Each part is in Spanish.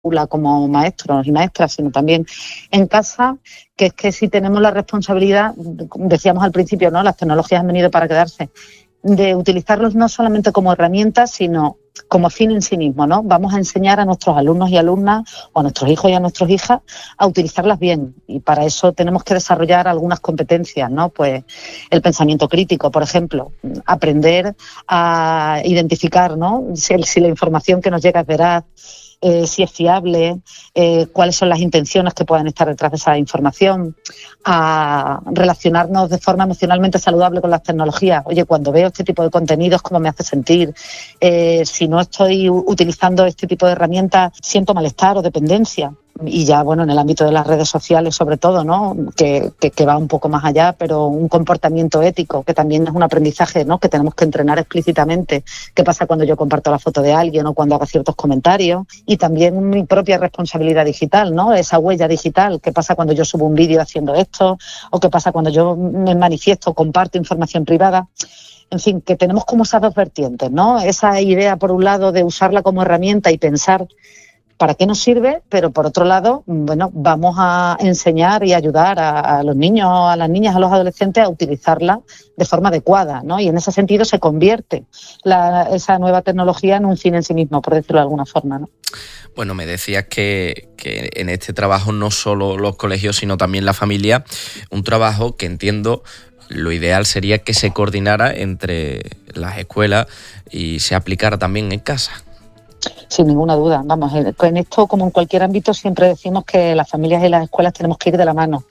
aula como maestros y maestras, sino también en casa, que es que si tenemos la responsabilidad, decíamos al principio, ¿no? Las tecnologías han venido para quedarse, de utilizarlos no solamente como herramientas, sino como fin en sí mismo, ¿no? Vamos a enseñar a nuestros alumnos y alumnas, o a nuestros hijos y a nuestras hijas, a utilizarlas bien. Y para eso tenemos que desarrollar algunas competencias, ¿no? Pues el pensamiento crítico, por ejemplo, aprender a identificar, ¿no? Si la información que nos llega es veraz, si es fiable, cuáles son las intenciones que puedan estar detrás de esa información, a relacionarnos de forma emocionalmente saludable con las tecnologías. Oye, cuando veo este tipo de contenidos, ¿cómo me hace sentir? Si no estoy utilizando este tipo de herramientas, siento malestar o dependencia. Y ya, bueno, en el ámbito de las redes sociales, sobre todo, ¿no? Que va un poco más allá, pero un comportamiento ético, que también es un aprendizaje, ¿no? Que tenemos que entrenar explícitamente. ¿Qué pasa cuando yo comparto la foto de alguien o cuando hago ciertos comentarios? Y también mi propia responsabilidad digital, ¿no? Esa huella digital. ¿Qué pasa cuando yo subo un vídeo haciendo esto? ¿O qué pasa cuando yo me manifiesto, comparto información privada? En fin, que tenemos como esas dos vertientes, ¿no? Esa idea, por un lado, de usarla como herramienta y pensar para qué nos sirve, pero por otro lado, bueno, vamos a enseñar y ayudar a los niños, a las niñas, a los adolescentes a utilizarla de forma adecuada, ¿no? Y en ese sentido se convierte esa nueva tecnología en un fin en sí mismo, por decirlo de alguna forma, ¿no? Bueno, me decías que en este trabajo no solo los colegios, sino también la familia, un trabajo que entiendo lo ideal sería que se coordinara entre las escuelas y se aplicara también en casa. Sin ninguna duda. Vamos, en esto, como en cualquier ámbito, siempre decimos que las familias y las escuelas tenemos que ir de la mano.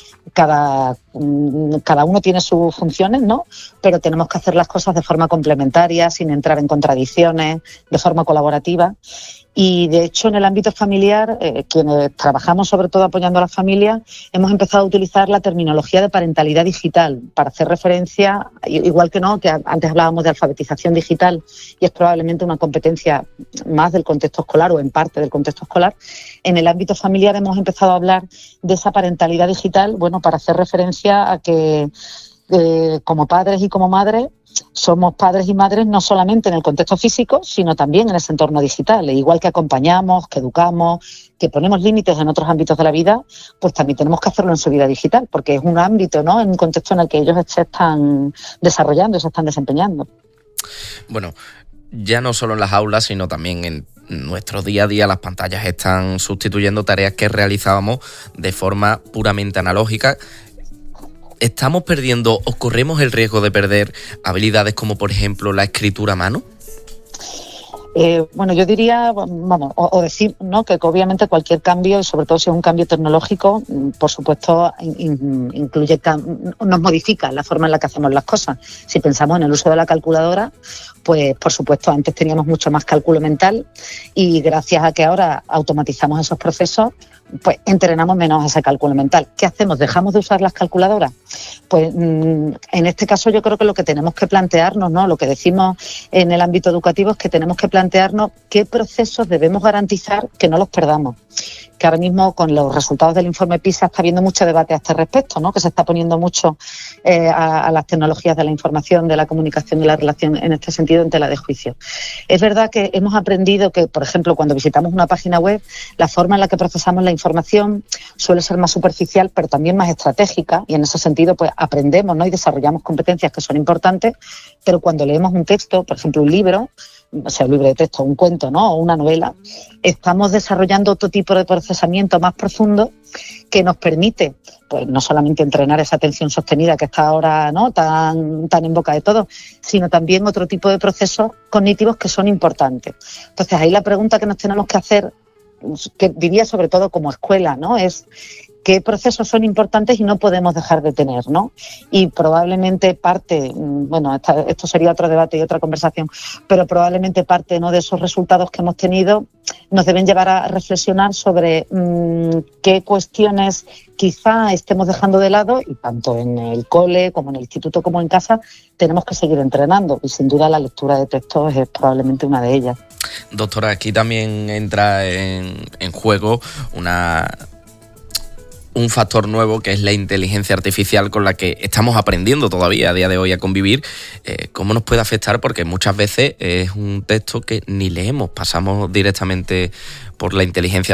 Cada uno tiene sus funciones, ¿no? Pero tenemos que hacer las cosas de forma complementaria, sin entrar en contradicciones, de forma colaborativa. Y, de hecho, en el ámbito familiar, quienes trabajamos sobre todo apoyando a las familias, hemos empezado a utilizar la terminología de parentalidad digital para hacer referencia, igual que antes hablábamos de alfabetización digital y es probablemente una competencia más del contexto escolar o en parte del contexto escolar. En el ámbito familiar hemos empezado a hablar de esa parentalidad digital, bueno, para hacer referencia a que como padres y como madres somos padres y madres no solamente en el contexto físico, sino también en ese entorno digital. E igual que acompañamos, que educamos, que ponemos límites en otros ámbitos de la vida, pues también tenemos que hacerlo en su vida digital, porque es un ámbito, ¿no?, en un contexto en el que ellos se están desarrollando, se están desempeñando. Bueno, ya no solo en las aulas, sino también en nuestro día a día las pantallas están sustituyendo tareas que realizábamos de forma puramente analógica. ¿Estamos perdiendo o corremos el riesgo de perder habilidades como, por ejemplo, la escritura a mano? Bueno, yo diría, vamos, o decir, ¿no?, que obviamente cualquier cambio, y sobre todo si es un cambio tecnológico, por supuesto, incluye, nos modifica la forma en la que hacemos las cosas. Si pensamos en el uso de la calculadora, pues por supuesto antes teníamos mucho más cálculo mental y gracias a que ahora automatizamos esos procesos, pues entrenamos menos ese cálculo mental. ¿Qué hacemos? ¿Dejamos de usar las calculadoras? Pues en este caso yo creo que lo que tenemos que plantearnos, ¿no?, lo que decimos en el ámbito educativo es que tenemos que plantearnos qué procesos debemos garantizar que no los perdamos. Que ahora mismo con los resultados del informe PISA está habiendo mucho debate a este respecto, ¿no?, que se está poniendo mucho a las tecnologías de la información, de la comunicación y la relación en este sentido en tela de juicio. Es verdad que hemos aprendido que, por ejemplo, cuando visitamos una página web, la forma en la que procesamos la información suele ser más superficial, pero también más estratégica, y en ese sentido pues aprendemos, ¿no?, y desarrollamos competencias que son importantes, pero cuando leemos un texto, por ejemplo un libro, o sea, un libro de texto, un cuento, ¿no?, o una novela, estamos desarrollando otro tipo de procesamiento más profundo que nos permite, pues no solamente entrenar esa atención sostenida que está ahora, ¿no?, tan en boca de todos, sino también otro tipo de procesos cognitivos que son importantes. Entonces, ahí la pregunta que nos tenemos que hacer, que diría sobre todo como escuela, ¿no?, es qué procesos son importantes y no podemos dejar de tener, ¿no? Y probablemente parte, bueno, esto sería otro debate y otra conversación, pero probablemente parte, ¿no?, de esos resultados que hemos tenido nos deben llevar a reflexionar sobre qué cuestiones quizá estemos dejando de lado, y tanto en el cole como en el instituto como en casa tenemos que seguir entrenando, y sin duda la lectura de textos es probablemente una de ellas. Doctora, aquí también entra en juego un factor nuevo que es la inteligencia artificial con la que estamos aprendiendo todavía a día de hoy a convivir. ¿Cómo nos puede afectar? Porque muchas veces es un texto que ni leemos, pasamos directamente por la inteligencia